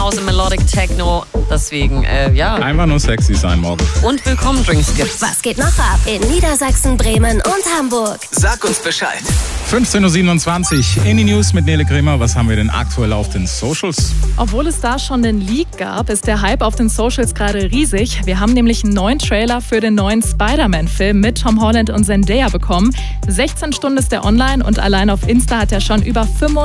House und Melodic Techno. Deswegen, Einfach nur sexy sein morgen. Und willkommen, Drinks gibt's. Was geht noch ab in Niedersachsen, Bremen und Hamburg? Sag uns Bescheid. 15.27 Uhr in die News mit Nele Kremer. Was haben wir denn aktuell auf den Socials? Obwohl es da schon einen Leak gab, ist der Hype auf den Socials gerade riesig. Wir haben nämlich einen neuen Trailer für den neuen Spider-Man-Film mit Tom Holland und Zendaya bekommen. 16 Stunden ist der online und allein auf Insta hat er schon über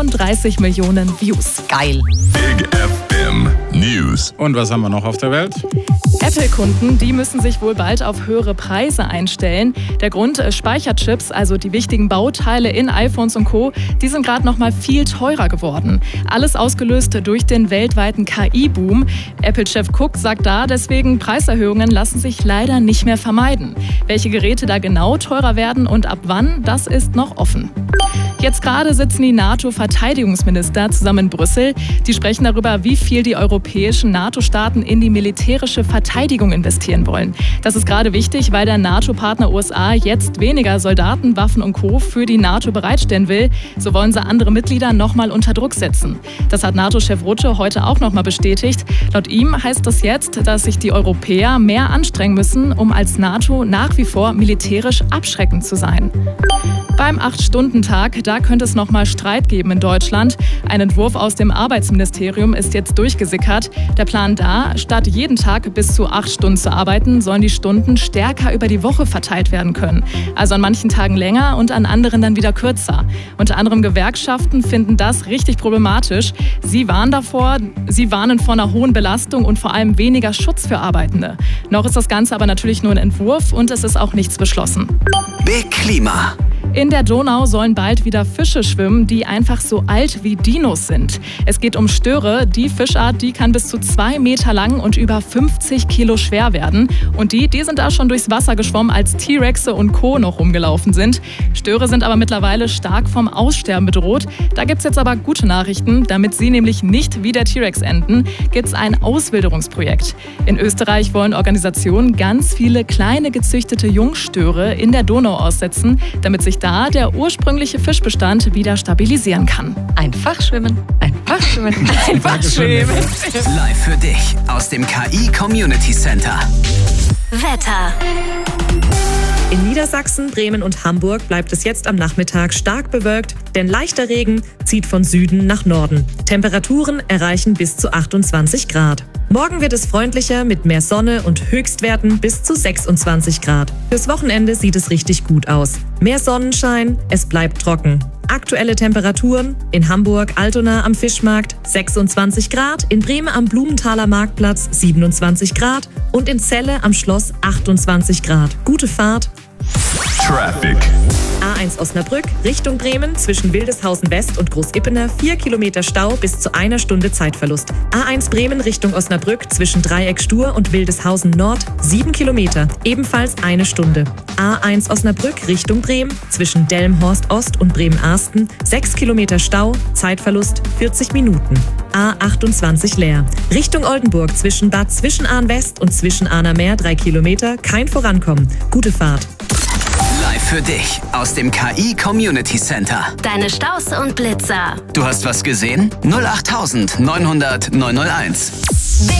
35 Millionen Views. Geil. Big FM News. Und was haben wir noch auf der Welt? Apple-Kunden, die müssen sich wohl bald auf höhere Preise einstellen. Der Grund, Speicherchips, also die wichtigen Bauteile in iPhones und Co., die sind gerade noch mal viel teurer geworden. Alles ausgelöst durch den weltweiten KI-Boom. Apple-Chef Cook sagt da, deswegen Preiserhöhungen lassen sich leider nicht mehr vermeiden. Welche Geräte da genau teurer werden und ab wann, das ist noch offen. Jetzt gerade sitzen die NATO-Verteidigungsminister zusammen in Brüssel. Die sprechen darüber, wie viel die europäischen NATO-Staaten in die militärische Verteidigung investieren wollen. Das ist gerade wichtig, weil der NATO-Partner USA jetzt weniger Soldaten, Waffen und Co. für die NATO bereitstellen will. So wollen sie andere Mitglieder nochmal unter Druck setzen. Das hat NATO-Chef Rutte heute auch nochmal bestätigt. Laut ihm heißt das jetzt, dass sich die Europäer mehr anstrengen müssen, um als NATO nach wie vor militärisch abschreckend zu sein. Beim 8-Stunden-Tag, da könnte es nochmal Streit geben in Deutschland. Ein Entwurf aus dem Arbeitsministerium ist jetzt durchgesickert. Der Plan da, statt jeden Tag bis zu 8 Stunden zu arbeiten, sollen die Stunden stärker über die Woche verteilt werden können. Also an manchen Tagen länger und an anderen dann wieder kürzer. Unter anderem Gewerkschaften finden das richtig problematisch. Sie warnen vor einer hohen Belastung und vor allem weniger Schutz für Arbeitende. Noch ist das Ganze aber natürlich nur ein Entwurf und es ist auch nichts beschlossen. Big Klima. In der Donau sollen bald wieder Fische schwimmen, die einfach so alt wie Dinos sind. Es geht um Störe. Die Fischart, die kann bis zu 2 Meter lang und über 50 Kilo schwer werden. Und die sind da schon durchs Wasser geschwommen, als T-Rexe und Co. noch rumgelaufen sind. Störe sind aber mittlerweile stark vom Aussterben bedroht. Da gibt's jetzt aber gute Nachrichten. Damit sie nämlich nicht wie der T-Rex enden, gibt's ein Auswilderungsprojekt. In Österreich wollen Organisationen ganz viele kleine gezüchtete Jungstöre in der Donau aussetzen, damit sich da der ursprüngliche Fischbestand wieder stabilisieren kann. Einfach schwimmen. Einfach schwimmen. Einfach schwimmen. Live für dich aus dem KI Community Center. Wetter. In Niedersachsen, Bremen und Hamburg bleibt es jetzt am Nachmittag stark bewölkt, denn leichter Regen zieht von Süden nach Norden. Temperaturen erreichen bis zu 28 Grad. Morgen wird es freundlicher mit mehr Sonne und Höchstwerten bis zu 26 Grad. Fürs Wochenende sieht es richtig gut aus. Mehr Sonnenschein, es bleibt trocken. Aktuelle Temperaturen: in Hamburg, Altona am Fischmarkt 26 Grad, in Bremen am Blumenthaler Marktplatz 27 Grad und in Celle am Schloss 28 Grad. Gute Fahrt. Traffic. A1 Osnabrück Richtung Bremen zwischen Wildeshausen West und Großippener 4 Kilometer Stau bis zu 1 Stunde Zeitverlust. A1 Bremen Richtung Osnabrück zwischen Dreieck Stur und Wildeshausen Nord 7 Kilometer, ebenfalls 1 Stunde. A1 Osnabrück Richtung Bremen zwischen Delmenhorst Ost und Bremen-Arsten 6 Kilometer Stau, Zeitverlust 40 Minuten. A28 leer. Richtung Oldenburg zwischen Bad Zwischenahn West und Zwischenahner Meer 3 Kilometer, kein Vorankommen. Gute Fahrt. Live für dich aus dem KI Community Center. Deine Staus und Blitzer. Du hast was gesehen? 08900 901.